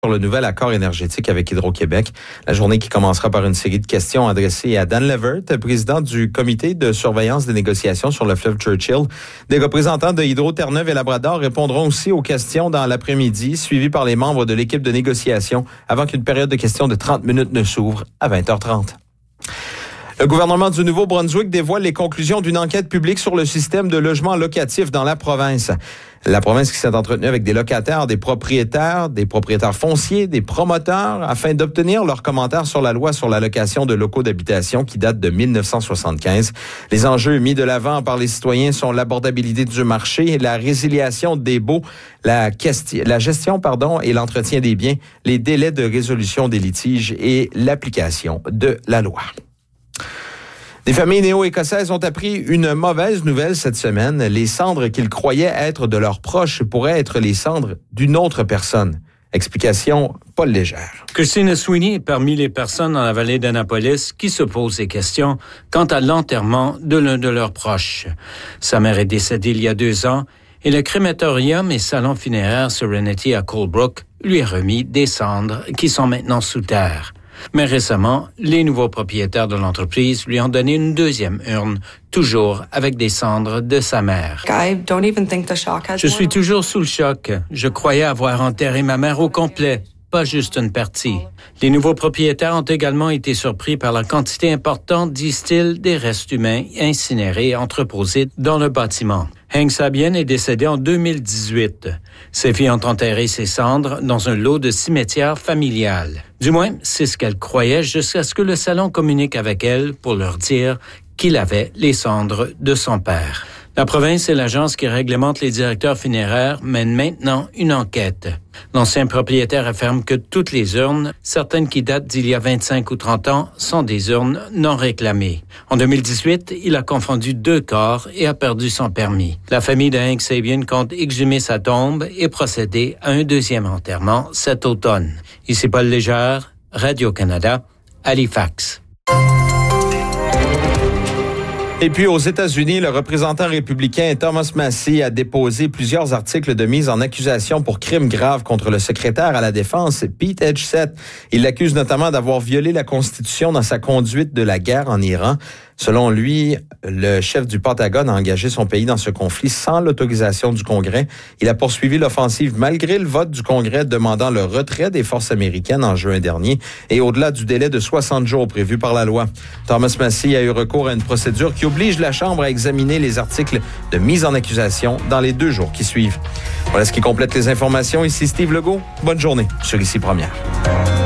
sur le nouvel accord énergétique avec Hydro-Québec. La journée qui commencera par une série de questions adressées à Dan Levert, président du comité de surveillance des négociations sur le fleuve Churchill. Des représentants de Hydro-Terre-Neuve et Labrador répondront aussi aux questions dans l'après-midi, suivis par les membres de l'équipe de négociation, avant qu'une période de questions de 30 minutes ne s'ouvre à 20h30. Le gouvernement du Nouveau-Brunswick dévoile les conclusions d'une enquête publique sur le système de logement locatif dans la province. La province qui s'est entretenue avec des locataires, des propriétaires fonciers, des promoteurs, afin d'obtenir leurs commentaires sur la loi sur la location de locaux d'habitation qui date de 1975. Les enjeux mis de l'avant par les citoyens sont l'abordabilité du marché, la résiliation des baux, la gestion et l'entretien des biens, les délais de résolution des litiges et l'application de la loi. Des familles néo-écossaises ont appris une mauvaise nouvelle cette semaine. Les cendres qu'ils croyaient être de leurs proches pourraient être les cendres d'une autre personne. Explication Paul Légère. Christina Sweeney est parmi les personnes dans la vallée d'Annapolis qui se posent des questions quant à l'enterrement de l'un de leurs proches. Sa mère est décédée il y a 2 ans et le crématorium et salon funéraire Serenity à Colebrook lui a remis des cendres qui sont maintenant sous terre. Mais récemment, les nouveaux propriétaires de l'entreprise lui ont donné une deuxième urne, toujours avec des cendres de sa mère. Je suis toujours sous le choc. Je croyais avoir enterré ma mère au complet, pas juste une partie. Les nouveaux propriétaires ont également été surpris par la quantité importante, disent-ils, des restes humains incinérés et entreposés dans le bâtiment. Hank Sabian est décédé en 2018. Ses filles ont enterré ses cendres dans un lot de cimetière familial. Du moins, c'est ce qu'elle croyait jusqu'à ce que le salon communique avec elle pour leur dire qu'il avait les cendres de son père. La province et l'agence qui réglemente les directeurs funéraires mènent maintenant une enquête. L'ancien propriétaire affirme que toutes les urnes, certaines qui datent d'il y a 25 ou 30 ans, sont des urnes non réclamées. En 2018, il a confondu 2 corps et a perdu son permis. La famille de Hank Sabian compte exhumer sa tombe et procéder à un deuxième enterrement cet automne. Ici Paul Légère, Radio-Canada, Halifax. Et puis, aux États-Unis, le représentant républicain Thomas Massie a déposé plusieurs articles de mise en accusation pour crimes graves contre le secrétaire à la Défense, Pete Hegseth. Il l'accuse notamment d'avoir violé la Constitution dans sa conduite de la guerre en Iran. Selon lui, le chef du Pentagone a engagé son pays dans ce conflit sans l'autorisation du Congrès. Il a poursuivi l'offensive malgré le vote du Congrès demandant le retrait des forces américaines en juin dernier et au-delà du délai de 60 jours prévu par la loi. Thomas Massie a eu recours à une procédure qui oblige la Chambre à examiner les articles de mise en accusation dans les 2 jours qui suivent. Voilà ce qui complète les informations. Ici Steve Legault. Bonne journée sur Ici Première.